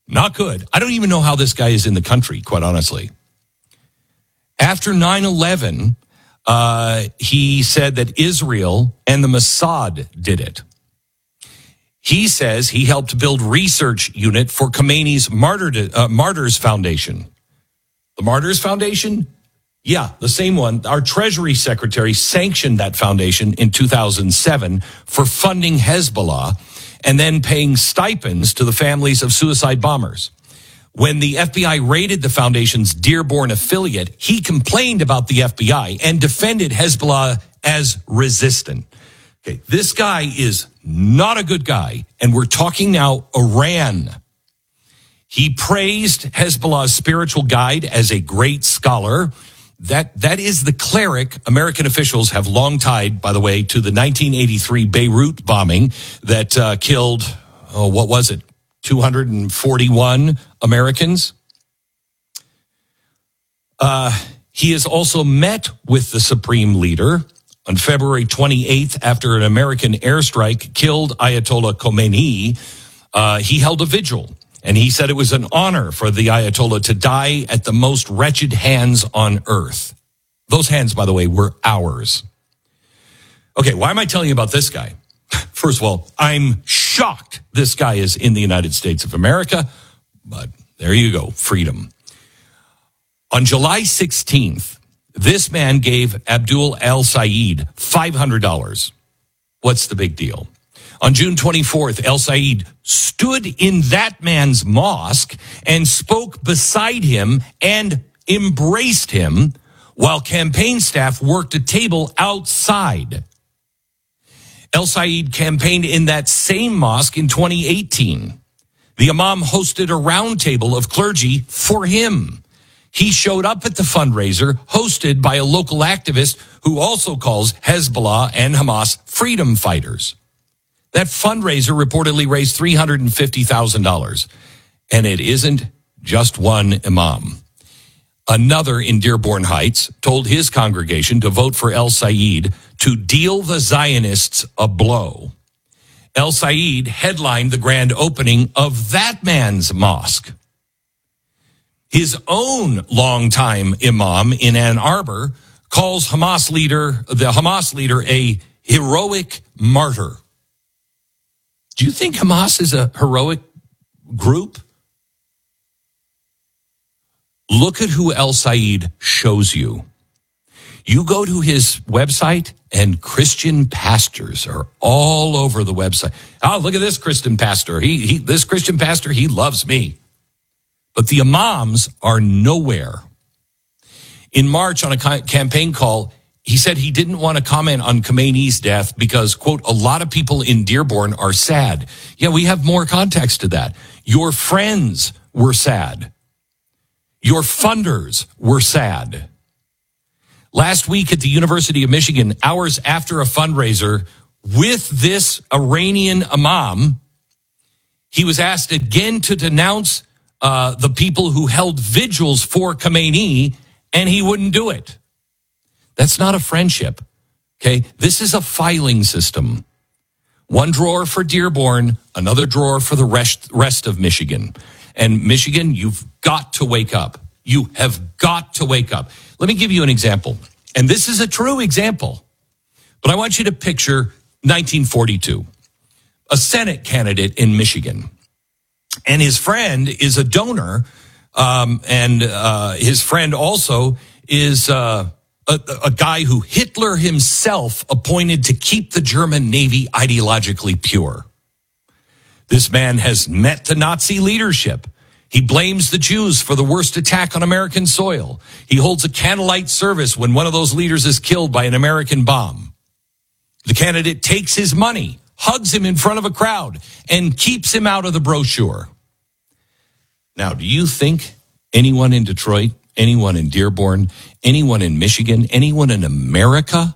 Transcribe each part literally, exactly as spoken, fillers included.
Not good. I don't even know how this guy is in the country, quite honestly. After nine eleven, uh, he said that Israel and the Mossad did it. He says he helped build research unit for Khomeini's Martyr, uh, Martyrs Foundation. The Martyrs Foundation? Yeah, the same one. Our Treasury Secretary sanctioned that foundation in two thousand seven for funding Hezbollah and then paying stipends to the families of suicide bombers. When the F B I raided the foundation's Dearborn affiliate, he complained about the F B I and defended Hezbollah as resistant. Okay, this guy is not a good guy, and we're talking now Iran. He praised Hezbollah's spiritual guide as a great scholar. That that is the cleric American officials have long tied, by the way, to the nineteen eighty-three Beirut bombing that uh, killed, oh, what was it, two hundred forty-one Americans. Uh, he has also met with the supreme leader on February twenty-eighth after an American airstrike killed Ayatollah Khomeini. Uh, he held a vigil. And he said it was an honor for the Ayatollah to die at the most wretched hands on earth. Those hands, by the way, were ours. Okay, why am I telling you about this guy? First of all, I'm shocked this guy is in the United States of America, but there you go, freedom. On July sixteenth, this man gave Abdul El-Sayed five hundred dollars. What's the big deal? On June twenty-fourth, El-Sayed stood in that man's mosque and spoke beside him and embraced him while campaign staff worked a table outside. El-Sayed campaigned in that same mosque in twenty eighteen. The imam hosted a roundtable of clergy for him. He showed up at the fundraiser hosted by a local activist who also calls Hezbollah and Hamas freedom fighters. That fundraiser reportedly raised three hundred fifty thousand dollars. And it isn't just one imam. Another in Dearborn Heights told his congregation to vote for El-Sayed to deal the Zionists a blow. El-Sayed headlined the grand opening of that man's mosque. His own longtime imam in Ann Arbor calls Hamas leader, the Hamas leader, a heroic martyr. Do you think Hamas is a heroic group? Look at who El-Sayed shows you. You go to his website and Christian pastors are all over the website. Oh, look at this Christian pastor. He, he, this Christian pastor, he loves me. But the imams are nowhere. In March, on a campaign call, he said he didn't want to comment on Khomeini's death because, quote, a lot of people in Dearborn are sad. Yeah, we have more context to that. Your friends were sad. Your funders were sad. Last week at the University of Michigan, hours after a fundraiser with this Iranian imam, he was asked again to denounce uh, the people who held vigils for Khomeini, and he wouldn't do it. That's not a friendship, okay? This is a filing system. One drawer for Dearborn, another drawer for the rest, rest of Michigan. And Michigan, you've got to wake up. You have got to wake up. Let me give you an example. And this is a true example. But I want you to picture nineteen forty-two. A Senate candidate in Michigan. And his friend is a donor. Um, and uh, his friend also is... Uh, A, a guy who Hitler himself appointed to keep the German Navy ideologically pure. This man has met the Nazi leadership. He blames the Jews for the worst attack on American soil. He holds a candlelight service when one of those leaders is killed by an American bomb. The candidate takes his money, hugs him in front of a crowd, and keeps him out of the brochure. Now, do you think anyone in Detroit, anyone in Dearborn, anyone in Michigan, anyone in America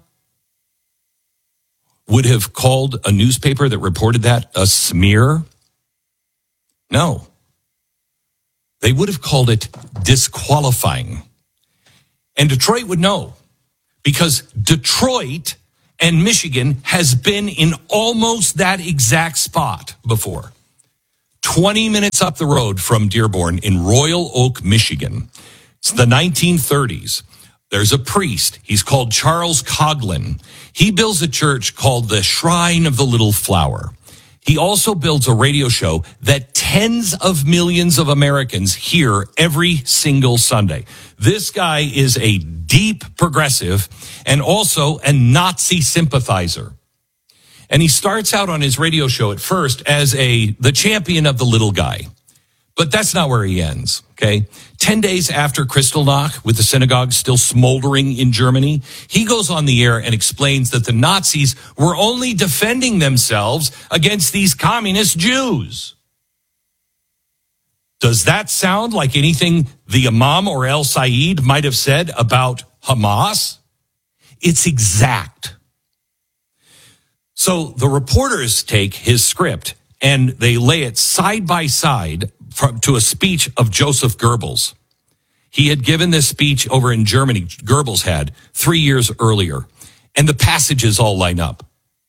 would have called a newspaper that reported that a smear? No. They would have called it disqualifying. And Detroit would know, because Detroit and Michigan has been in almost that exact spot before. twenty minutes up the road from Dearborn in Royal Oak, Michigan. It's the nineteen thirties. There's a priest. He's called Charles Coughlin. He builds a church called the Shrine of the Little Flower. He also builds a radio show that tens of millions of Americans hear every single Sunday. This guy is a deep progressive and also a Nazi sympathizer. And he starts out on his radio show at first as a the champion of the little guy. But that's not where he ends, okay? Ten days after Kristallnacht, with the synagogue still smoldering in Germany, he goes on the air and explains that the Nazis were only defending themselves against these communist Jews. Does that sound like anything the Imam or El Sayed might have said about Hamas? It's exact. So the reporters take his script and they lay it side by side from, to a speech of Joseph Goebbels. He had given this speech over in Germany, Goebbels had, three years earlier. And the passages all line up.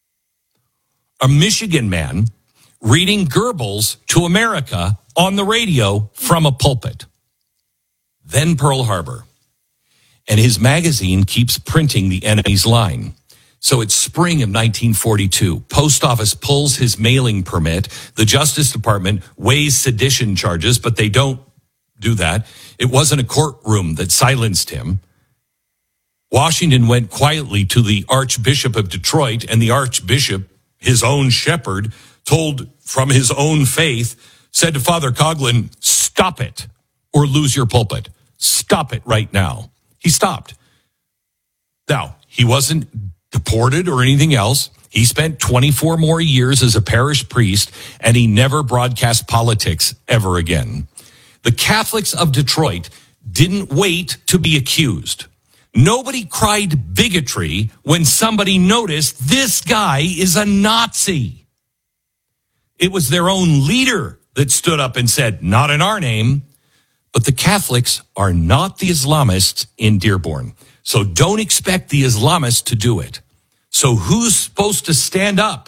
A Michigan man reading Goebbels to America on the radio from a pulpit. Then Pearl Harbor. And his magazine keeps printing the enemy's line. So it's spring of nineteen forty-two. Post office pulls his mailing permit. The Justice Department weighs sedition charges, but they don't do that. It wasn't a courtroom that silenced him. Washington went quietly to the Archbishop of Detroit, and the Archbishop, his own shepherd, told from his own faith, said to Father Coughlin, stop it or lose your pulpit. Stop it right now. He stopped. Now, he wasn't deported or anything else. He spent twenty-four more years as a parish priest, and he never broadcast politics ever again. The Catholics of Detroit didn't wait to be accused. Nobody cried bigotry when somebody noticed this guy is a Nazi. It was their own leader that stood up and said, not in our name. But the Catholics are not the Islamists in Dearborn. So don't expect the Islamists to do it. So who's supposed to stand up?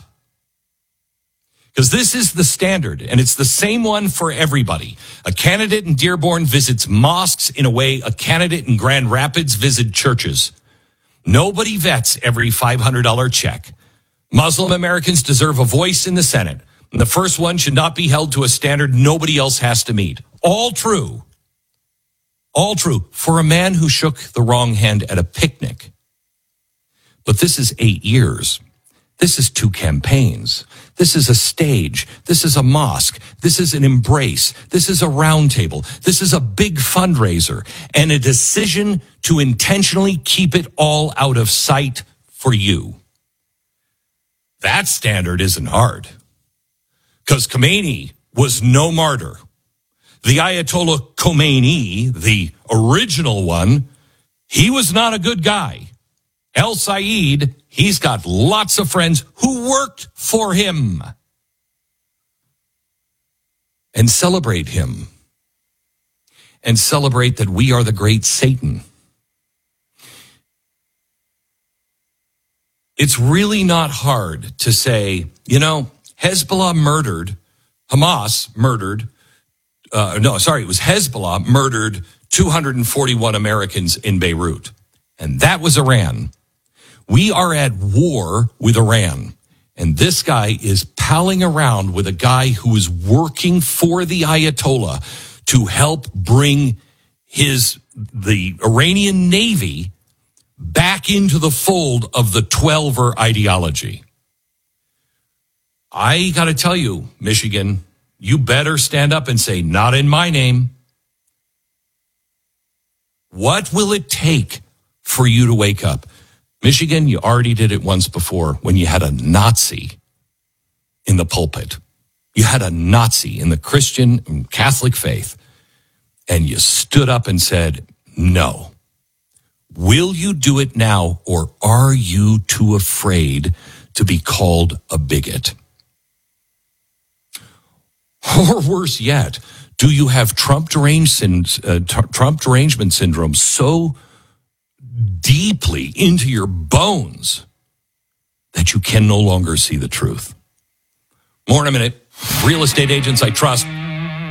Because this is the standard, and it's the same one for everybody. A candidate in Dearborn visits mosques in a way a candidate in Grand Rapids visits churches. Nobody vets every five hundred dollars check. Muslim Americans deserve a voice in the Senate. And the first one should not be held to a standard nobody else has to meet. All true. All true for a man who shook the wrong hand at a picnic. But this is eight years. This is two campaigns. This is a stage. This is a mosque. This is an embrace. This is a round table. This is a big fundraiser and a decision to intentionally keep it all out of sight for you. That standard isn't hard because Khomeini was no martyr. The Ayatollah Khomeini, the original one, he was not a good guy. El Sayed, he's got lots of friends who worked for him. And celebrate him. And celebrate that we are the great Satan. It's really not hard to say, you know, Hezbollah murdered, Hamas murdered, uh, no, sorry, it was Hezbollah murdered two hundred forty-one Americans in Beirut. And that was Iran. We are at war with Iran. And this guy is palling around with a guy who is working for the Ayatollah to help bring his, the Iranian Navy back into the fold of the Twelver ideology. I got to tell you, Michigan, you better stand up and say, not in my name. What will it take for you to wake up? Michigan, you already did it once before when you had a Nazi in the pulpit. You had a Nazi in the Christian and Catholic faith, and you stood up and said, no. Will you do it now, or are you too afraid to be called a bigot? Or worse yet, do you have Trump, derange, uh, Trump derangement syndrome so deeply into your bones that you can no longer see the truth? More in a minute. Real estate agents I trust.